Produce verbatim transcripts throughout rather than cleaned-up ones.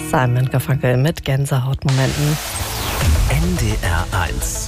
Simon Garfunkel mit Gänsehautmomenten. N D R eins.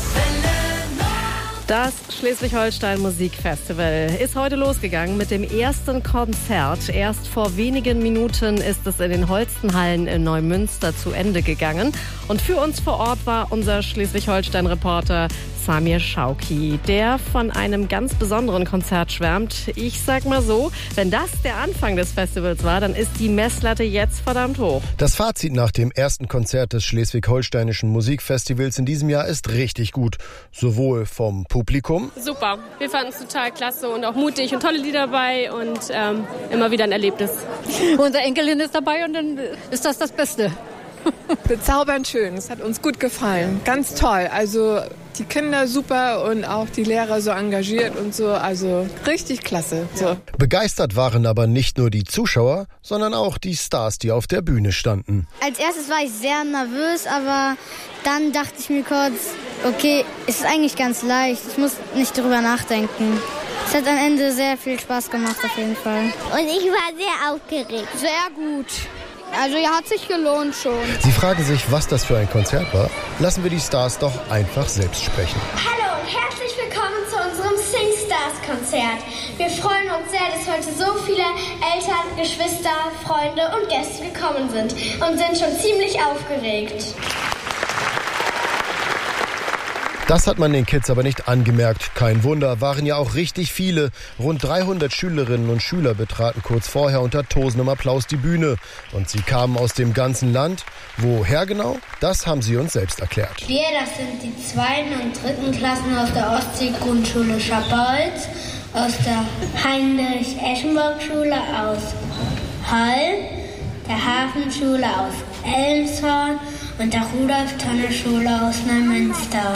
Das Schleswig-Holstein Musikfestival ist heute losgegangen mit dem ersten Konzert. Erst vor wenigen Minuten ist es in den Holstenhallen in Neumünster zu Ende gegangen. Und für uns vor Ort war unser Schleswig-Holstein-Reporter Samir Schauki, der von einem ganz besonderen Konzert schwärmt. Ich sag mal so, wenn das der Anfang des Festivals war, dann ist die Messlatte jetzt verdammt hoch. Das Fazit nach dem ersten Konzert des Schleswig-Holsteinischen Musikfestivals in diesem Jahr ist richtig gut. Sowohl vom Publikum. Super, wir fanden es total klasse und auch mutig und tolle Lieder dabei und ähm, immer wieder ein Erlebnis. Unser Enkelin ist dabei und dann ist das das Beste. Bezaubernd schön, es hat uns gut gefallen, ganz toll. Also die Kinder super und auch die Lehrer so engagiert und so, also richtig klasse. So. Begeistert waren aber nicht nur die Zuschauer, sondern auch die Stars, die auf der Bühne standen. Als erstes war ich sehr nervös, aber dann dachte ich mir kurz, okay, es ist eigentlich ganz leicht, ich muss nicht drüber nachdenken. Es hat am Ende sehr viel Spaß gemacht auf jeden Fall. Und ich war sehr aufgeregt. Sehr gut. Also ja, hat sich gelohnt schon. Sie fragen sich, was das für ein Konzert war? Lassen wir die Stars doch einfach selbst sprechen. Hallo und herzlich willkommen zu unserem Sing-Stars-Konzert. Wir freuen uns sehr, dass heute so viele Eltern, Geschwister, Freunde und Gäste gekommen sind und sind schon ziemlich aufgeregt. Das hat man den Kids aber nicht angemerkt. Kein Wunder, waren ja auch richtig viele. Rund dreihundert Schülerinnen und Schüler betraten kurz vorher unter tosendem Applaus die Bühne. Und sie kamen aus dem ganzen Land. Woher genau? Das haben sie uns selbst erklärt. Wir, das sind die zweiten und dritten Klassen aus der Ostsee-Grundschule Schapolz, aus der Heinrich-Eschenburg-Schule aus Hall, der Hafenschule aus Elmshorn und der Rudolf-Tonner-Schule aus Neumünster.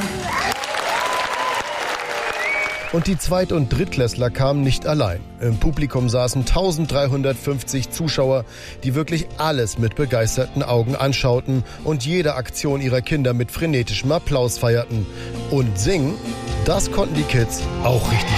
Und die Zweit- und Drittklässler kamen nicht allein. Im Publikum saßen dreizehnhundertfünfzig Zuschauer, die wirklich alles mit begeisterten Augen anschauten und jede Aktion ihrer Kinder mit frenetischem Applaus feierten. Und singen, das konnten die Kids auch richtig